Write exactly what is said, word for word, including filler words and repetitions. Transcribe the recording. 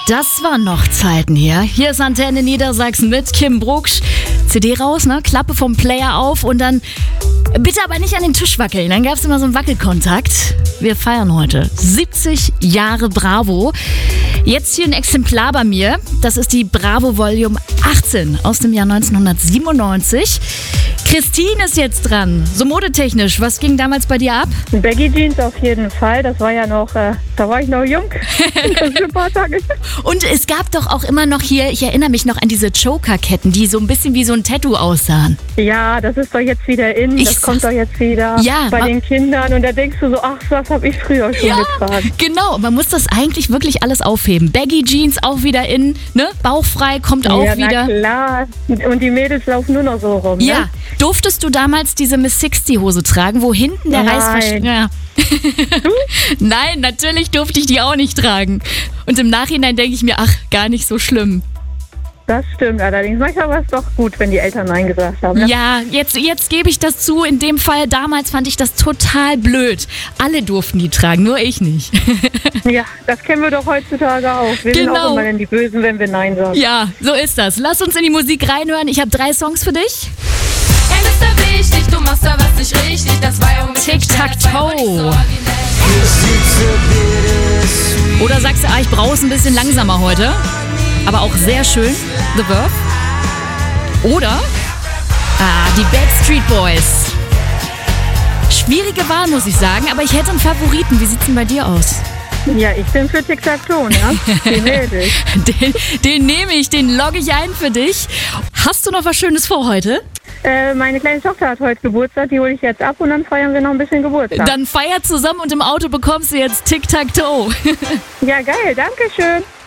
Das waren noch Zeiten hier. Hier ist Antenne Niedersachsen mit Kim Brucksch. C D raus, ne? Klappe vom Player auf und dann bitte aber nicht an den Tisch wackeln. Dann gab es immer so einen Wackelkontakt. Wir feiern heute siebzig Jahre Bravo. Jetzt hier ein Exemplar bei mir. Das ist die Bravo Volume achtzehn aus dem Jahr neunzehnhundertsiebenundneunzig. Christine ist jetzt dran. So modetechnisch, was ging damals bei dir ab? Baggy Jeans auf jeden Fall. Das war ja noch, äh, da war ich noch jung. Das sind ein paar Tage. Und es gab doch auch immer noch hier, ich erinnere mich noch an diese Choker-Ketten, die so ein bisschen wie so ein Tattoo aussahen. Ja, das ist doch jetzt wieder in. Ich das kommt doch jetzt wieder ja, bei den Kindern. Und da denkst du so, ach, das habe ich früher schon ja, getragen. Genau, man muss das eigentlich wirklich alles aufheben. Baggy Jeans auch wieder in, ne? Bauchfrei kommt auch ja, wieder. Na klar. Und die Mädels laufen nur noch so rum. Ja. Ne? Durftest du damals diese Miss sixty Hose tragen, wo hinten der Nein. Reiß versch- ja. Nein, natürlich durfte ich die auch nicht tragen. Und im Nachhinein denke ich mir, ach, gar nicht so schlimm. Das stimmt allerdings. Manchmal war es doch gut, wenn die Eltern Nein gesagt haben. Ne? Ja, jetzt, jetzt gebe ich das zu. In dem Fall damals fand ich das total blöd. Alle durften die tragen, nur ich nicht. Ja, das kennen wir doch heutzutage auch. Wir Genau. sind auch immer dann die Bösen, wenn wir Nein sagen. Ja, so ist das. Lass uns in die Musik reinhören. Ich habe drei Songs für dich. Hey, Mister Wichtig, du machst da was nicht richtig. Das war ja um Tic-Tac-Toe. Oder sagst du, ah, ich brauche es ein bisschen langsamer heute? Aber auch sehr schön. The Verve. Oder ah, die Backstreet Boys. Schwierige Wahl, muss ich sagen, aber ich hätte einen Favoriten. Wie sieht's denn bei dir aus? Ja, ich bin für Tic-Tac-Toe, ja. Den wähle ich. Den, den nehme ich, den logge ich ein für dich. Hast du noch was Schönes vor heute? Äh, meine kleine Tochter hat heute Geburtstag, die hole ich jetzt ab und dann feiern wir noch ein bisschen Geburtstag. Dann feiert zusammen und im Auto bekommst du jetzt Tic-Tac-Toe. Ja, geil, danke schön.